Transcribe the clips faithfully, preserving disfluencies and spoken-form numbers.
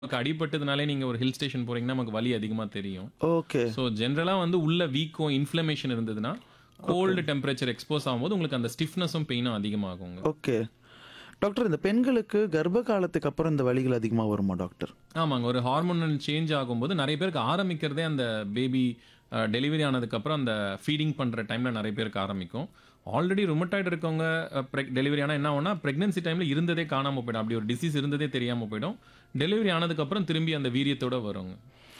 நமக்கு அடிபட்டதுனாலே நீங்க ஒரு ஹில் ஸ்டேஷன் போறீங்கன்னா நமக்கு வலி அதிகமா தெரியும். ஓகே. ஸோ ஜென்ரலா வந்து உள்ள வீக்கம், இன்ஃப்ளமேஷன் இருந்ததுன்னா, கோல்டு டெம்பரேச்சர் எக்ஸ்போஸ் ஆகும்போது உங்களுக்கு அந்த ஸ்டிஃப்னஸும், பெயினும் அதிகமாகுங்க. ஓகே. டாக்டர் இந்த பெண்களுக்கு கர்ப்ப காலத்துக்கு அப்புறம் இந்த வலிகள் அதிகமா வருமா டாக்டர்? ஆமாங்க. ஒரு ஹார்மோனல் சேஞ்ச் ஆகும்போது நெறைய பேருக்கு ஆரம்பிக்கிறதே அந்த பேபி அ டெலிவரி ஆனதுக்கப்புறம் அந்த ஃபீடிங் பண்ற டைம்ல நெறைய பேருக்கு ஆரம்பிக்கும். ஆல்ரெடி ருமட்டாய்டு இருக்கவங்க அ பிரெக் டெலிவரி ஆனா என்ன ஆகும்னா, பிரெக்னன்சி டைம்ல இருந்ததே காணாம போயிடும். அப்படி ஒரு டிசீஸ் இருந்ததே தெரியாம போயிடும். டெலிவரி ஆனதுக்கப்புறம் திரும்பி அந்த வீரியத்தோட வருங்க.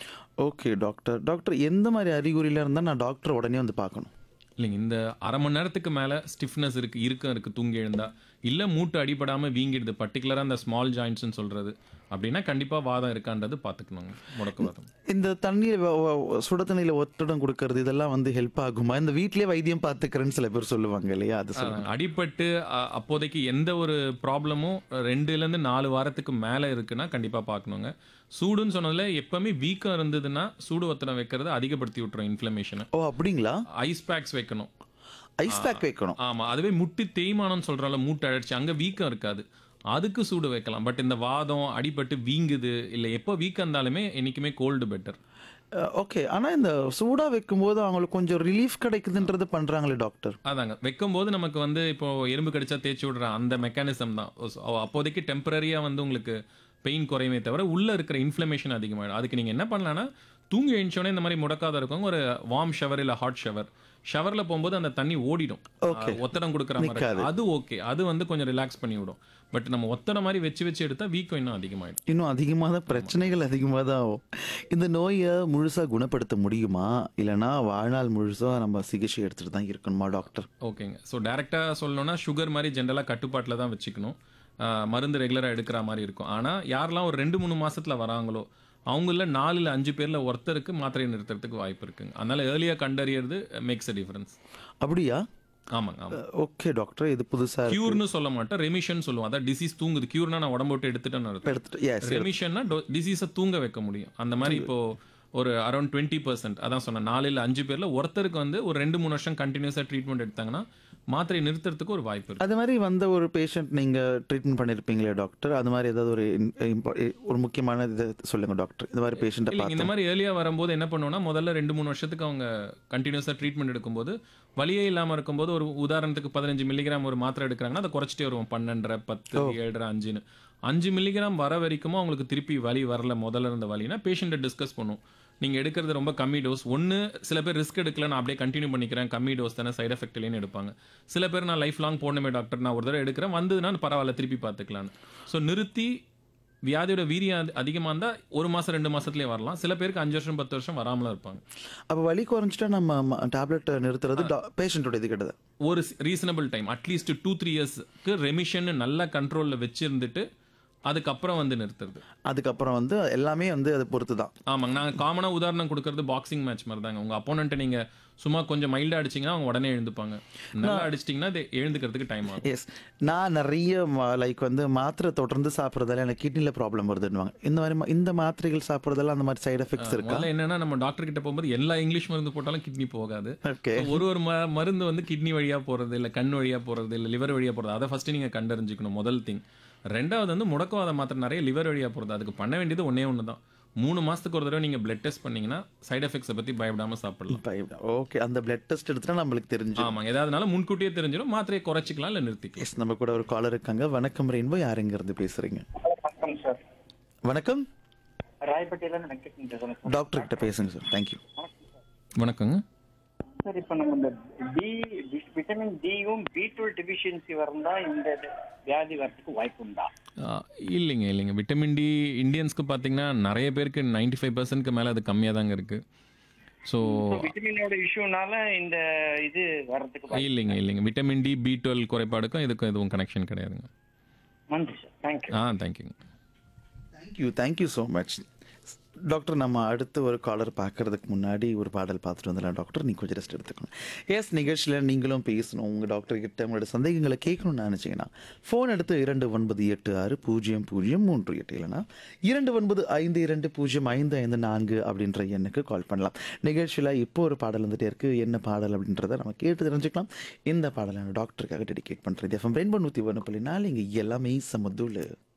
Okay doctor. டாக்டர் எந்த மாரி அறிகுறிலாம் இருந்தா நான் டாக்டர உடனே வந்து பார்க்கணும்? இல்லைங்க. இந்த அரை மணி நேரத்துக்கு மேல ஸ்டிஃப்னஸ் இருக்கு, இறுக்கம் இருக்கு தூங்கி எழுந்தா, இல்ல மூட்டு அடிபடாம வீங்கிடுது, பர்ட்டிகுலரா அந்த ஸ்மால் ஜாயிண்ட்ஸ்ன்னு சொல்றது. அப்படின்னா கண்டிப்பா வாதம் இருக்கான்றது பார்த்துக்கணுங்க. முடக்குவாதம். இந்த தண்ணீர் வ வ சுட தண்ணீல ஒத்தடம் குடுக்கறது இதெல்லாம் வந்து ஹெல்ப் ஆகுமா? இந்த வீட்லயே வைத்தியம் பார்த்துக்கிறேன்னு சில பேர் சொல்லுவாங்க இல்லையா? அது சொல்லுங்க. அ அடிபட்டு அ அப்போதைக்கு எந்த ஒரு ப்ராப்ளமும் ரெண்டுலேருந்து நாலு வாரத்துக்கு மேல இருக்குன்னா கண்டிப்பா பார்க்கணுங்க. சூடுன்னு சொன்னதுல எப்பவுமே வீக்கம் இருந்ததுன்னா, சூடு ஒத்தடம் வைக்கிறது அதிகப்படுத்தி விட்டுரும் இன்ஃப்ளமேஷன. ஓ! அப்படிங்களா? ஐஸ் பேக்ஸ் வைக்கணும். ஐஸ் பேக் வைக்கணும். ஆமா. அதுவே முட்டு தேய்மானம்னு சொல்றோம்ல, மூட்டு அழற்சி. அங்க வீக்கம் இருக்காது. அதுக்கு சூடு வைக்கலாம். பட் இந்த வாதம், அடிபட்டு வீங்குது, இல்ல எப்போ வீக்கம் இருந்தாலுமே என்னைக்குமே கோல்டு பெட்டர். அ ஓகே. ஆனா இந்த சூடா வைக்கும்போது அவங்களுக்கு கொஞ்சம் ரிலீஃப் கிடைக்குதுன்றது பண்றாங்களே டாக்டர். அதாங்க. வைக்கும்போது நமக்கு வந்து இப்போ எறும்பு கடிச்சா தேய்ச்சு விடுற அந்த மெக்கானிசம் தான். ஒஸ் அப்போதைக்கு டெம்பரரியா வந்து உங்களுக்கு பெயின் குறையுமே தவிர, உள்ள இருக்கிற இன்ஃப்ளமேஷன் அதிகமாயிடும். அதுக்கு நீங்க என்ன பண்ணலாம்னா, தூங்கி எழுந்திச்சோனே இந்த மாரி முடக்காத இருக்கவங்க ஒரு வார்ம் ஷவர் இல்ல ஹாட் ஷவர். ஷவர்ல போகும்போது அந்த தண்ணி ஓடிடும். ஓகே. அ ஒத்தடம் குடுக்குற மாரி. நிக்காது. அது ஓகே. அது வந்து கொஞ்சம் ரிலாக்ஸ் பண்ணி விடும். பட் நம்ம ஒத்தடம் மாரி வச்சு வச்சு எடுத்தா வீக்கம் இன்னும் அதிகமாயிடும். இன்னும் அதிகமா தான் பிரச்சனைகள் அதிகமா தான் ஆகும். இந்த நோய முழுசா குணப்படுத்த முடியுமா? இல்லன்னா வாழ்நாள் முழுசா நம்ம சிகிச்சை எடுத்துட்டு தான் இருக்கணுமா டாக்டர்? ஓகேங்க. ஸோ டைரக்ட்டா சொல்லணும்னா, சுகர் மாரி ஜென்ரலா கட்டுப்பாட்டுல தான் வச்சுக்கணும். அ மருந்து ரெகுலரா எடுக்கிற மாரி இருக்கும். ஆனா, யாரெல்லாம் ஒரு ரெண்டு, மூணு மாசத்துல வராங்களோ, அவங்கள்ல நாலு இல்ல அஞ்சு பேர்ல ஒருத்தருக்கு மாத்திரைய நிறுத்துறதுக்கு வாய்ப்பு இருக்குங்க. அதனால ஏர்லியா கண்டறியறது மேக்ஸ் அ டிஃபரன்ஸ். அப்படியா? ஆமாங்க, ஆமா. Okay doctor. இது புதுசா இருக்கு. கியூர்ன்னு சொல்ல மாட்டோம். ரெமிஷன் சொல்லுவோம். அதான் டிசீஸ் தூங்குது. கியூர்னா நான் உடம்ப விட்டு எடுத்துட்டேன்னு அர்த்தம். எடுத்துட்டு எஸ். ரெமிஷன்னா டொ டிசீஸ தூங்க வைக்க முடியும். அந்த மாரி இப்போ ஒரு அரவுண்ட் இருபது சதவீதம் அதான் சொன்னேன். நாலு இல்ல அஞ்சு பேர்ல ஒருத்தருக்கு வந்து ஒரு ரெண்டு, மூணு வருஷம் கன்டினியூஸா ட்ரீட்மெண்ட் எடுத்தாங்கன்னா, மாத்திரைய நிறுத்துறதுக்கு ஒரு வாய்ப்பு இருக்கு. அது மாரி வந்த ஒரு பேஷண்ட் நீங்க ட்ரீட்மெண்ட் பண்ணியிருப்பீங்களே டாக்டர்? அது மாரி ஏதாவது ஒரு இன் இம்பா ஒரு முக்கியமான இத சொல்லுங்க டாக்டர். இந்த மாரி பேஷண்ட்ட இல்லைங்க. இந்த பார்த்தோம். மாரி ஏர்லியா வரும்போது என்ன பண்ணுவோம்னா, முதல்ல ரெண்டு, மூணு வருஷத்துக்கு அவங்க கன்டினியூஸா ட்ரீட்மெண்ட் எடுக்கும்போது, வலியே இல்லாம இருக்கும்போது ஒரு உதாரணத்துக்கு பதினஞ்சு மில்லிகிராம் ஒரு மாத்திரை எடுக்குறாங்கன்னா, அத குறைச்சிட்டே வருவோம். பன்னெண்டு, பத்து, ஓ! ஏழு, அஞ்சுன்னு. அஞ்சு மில்லிகிராம் வர வரைக்கும் அவங்களுக்கு திருப்பி வலி வரல முதல்ல இருந்த வலினா, பேஷண்ட்ட டிஸ்கஸ் பண்ணுவோம். நீங்க எடுக்கிறது ரொம்ப கம்மி டோஸ். ஒண்ணு சில பேர் ரிஸ்க் எடுக்கல, நான் அப்படியே கன்டின்யூ பண்ணிக்கிறேன். கம்மி டோஸ் தானே, சைட் எஃபெக்ட் இல்லைன்னு எடுப்பாங்க. சில பேர் நான் லைஃப் லாங் போடணுமே டாக்டர், நான் ஒரு தடவை எடுக்கிறேன், வந்ததுன்னா பரவாயில்ல திருப்பி பார்த்துக்கலான்னு. ஸோ நிறுத்தி வியாதியோட வீரியம் அதி அதிகமா இருந்தா ஒரு மாசம், ரெண்டு மாசத்துலயே வரலாம். சில பேருக்கு அஞ்சு வருஷம், பத்து வருஷம் வராமலும் இருப்பாங்க. அப்ப வலி குறைஞ்சிட்டா நம்ம ம டேப்லெட் நிறுத்துறது டா பேஷண்ட்டோட இது கிடையாது. ஒரு ஸ் ரீசனபிள் டைம் அட்லீஸ்ட் ரெண்டு, மூணு இயர்ஸ்க்கு ரெமிஷன் நல்லா கண்ட்ரோல்ல வச்சிருந்துட்டு, அதுக்கப்புறம் வந்து நிறுத்துறது. அதுக்கப்புறம் வந்து எல்லாமே வந்து அத பொறுத்து தான். ஆமாங்க. நாங்க காமனா உதாரணம் குடுக்கறது பாக்ஸிங் மேட்ச் மாரி தாங்க. உங்க அப்போனன்ட்ட நீங்க சும்மா கொஞ்சம் மைல்டா அடிச்சீங்கன்னா, அவங்க உடனே எழுந்துப்பாங்க. நல்லா அடிச்சிட்டீங்கன்னா, அது எழுந்துக்கிறதுக்கு டைம் ஆகும். எஸ். நான் நெறைய ம லைக் வந்து மாத்திரை தொடர்ந்து சாப்பிடுறதால எனக்கு கிட்னில ப்ராப்ளம் வருதுன்னுவாங்க. இந்த மாரி ம இந்த மாத்திரைகள் சாப்பிடுறதால அந்த மாரி சைடு எஃபெக்ட்ஸ் இருக்கா? முதல்ல என்னன்னா, நம்ம டாக்டர் கிட்ட போகும்போது எல்லா இங்கிலீஷ் மருந்து போட்டாலும் கிட்னி போகாது. ஓகே. So, ஒரு ஒரு ம மருந்து வந்து கிட்னி வழியா போறது, இல்ல கண் வழியா போறது, இல்ல லிவர் வழியா போறது. அத ஃபர்ஸ்ட் நீங்க கண்டறிஞ்சுக்கணும் முதல் திங். ரெண்டாவது வந்து முடக்குவாத மாத்திரை நெறைய லிவர் வழியா போறது. அதுக்கு பண்ண வேண்டியது ஒண்ணே ஒண்ணு தான். மூணு மாசத்துக்கு ஒரு தடவை நீங்க பிளட் டெஸ்ட் பண்ணீங்கன்னா, சைடு எஃபெக்ட்ஸ பத்தி பயப்படாம சாப்பிடலாம். பயப்பட ஓகே. அந்த பிளட் டெஸ்ட் எடுத்துட்டா நம்மளுக்கு தெரிஞ்சிரும். ஆமாங்க. ஏதாவதுனாலும் முன்கூட்டியே தெரிஞ்சிடும். மாத்திரையை குறைச்சிக்கலாம், இல்ல நிறுத்திக்கலாம். எஸ். நம்ம கூட ஒரு காலர் இருக்காங்க. வணக்கம் ரெயின்போ. யார் எங்கிருந்து பேசுறீங்க? வணக்கம் சார். வணக்கம். ராயப்பேட்டையில வெங்கடேஷன் பேசுறேன் சார். டாக்டர் கிட்ட பேசுங்க சார். Thank you. வணக்கங்க. சார் இப்போ நம்ம இந்த D vitamin டியும் B twelve deficiency வரந்தா இந்த வியாதி வரதுக்கு வாய்ப்பு உண்டா? ஆ, இல்லைங்க இல்லைங்க. விட்டமின் டி இந்தியன்ஸ்க்கு பார்த்தீங்கன்னா, நெறைய பேருக்கு தொண்ணூத்தி அஞ்சு பர்சன்ட்க்கு மேல அது கம்மியா தாங்க இருக்கு. ஸோ விட்டமினோட இஷ்யூனால இந்த இது வரதுக்கு வாய்ப்பு இல்லைங்க இல்லைங்க. விட்டமின் டி, பி டுவெல் குறைபாடுக்கும் இதுக்கும் எதுவும் கனெக்ஷன் கிடையாதுங்க. நன்றி சார். தேங்க்யூ. ஆ தேங்க்யூங்க. Thank you. Thank you so much. Doctor நம்ம அடுத்து ஒரு காலர் பார்க்கறதுக்கு முன்னாடி ஒரு பாடல் பார்த்துட்டு வந்துடலாம் டாக்டர். நீங்கள் கொஞ்சம் ரெஸ்ட் எடுத்துக்கணும். எஸ். நிகழ்ச்சியில் நீங்களும் பேசணும். உங்கள் டாக்டர் கிட்ட உங்களோட சந்தேகங்களை கேட்கணும்னு நினச்சிங்கன்னா ஃபோன் எடுத்து இரண்டு ஒன்பது எட்டு ஆறு பூஜ்ஜியம் பூஜ்ஜியம் மூன்று எட்டு இல்லைனா இரண்டு ஒன்பது ஐந்து இரண்டு பூஜ்ஜியம் ஐந்து ஐந்து நான்கு அப்படின்ற எண்ணுக்கு கால் பண்ணலாம். நிகழ்ச்சியில் இப்போ ஒரு பாடல் வந்துட்டே இருக்குது. என்ன பாடல் அப்படின்றத நம்ம கேட்டு தெரிஞ்சுக்கலாம். இந்த பாடலை நான் டாக்டருக்காக டெடிகேட் பண்ணுறது எஃப்எம் ரெயின்போ நூற்றி ஒன்று புள்ளி நாலு இங்கே எல்லாமே சமதுள்ள